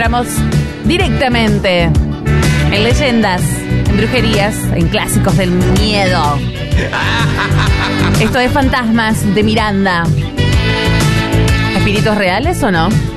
entramos directamente en leyendas, en brujerías, en clásicos del miedo. Esto es Fantasmas de Miranda. ¿Espíritus reales o no?